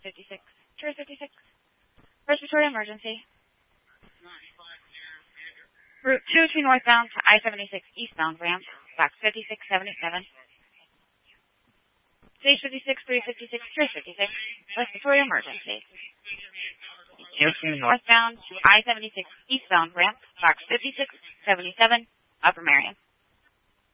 56. Tour 56. Respiratory emergency. Route 22 northbound to I-76 eastbound ramp. Box 5677. Stage 56, 356, Tour 56. Respiratory emergency. 22 northbound to I-76 eastbound ramp. Box 5677. Upper Marion.